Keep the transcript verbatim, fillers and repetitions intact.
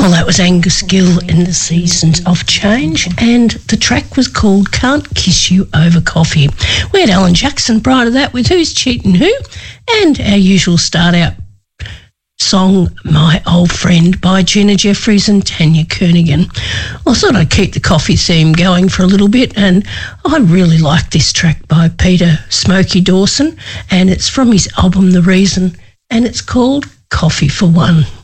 Well, that was Angus Gill in the Seasons of Change, and the track was called Can't Kiss You Over Coffee. We had Alan Jackson prior to that with Who's Cheating Who, and our usual start-out song, My Old Friend, by Gina Jeffries and Tanya Kernigan. I thought I'd keep the coffee theme going for a little bit, and I really like this track by Peter Smokey Dawson, and it's from his album The Reason, and it's called Coffee for One.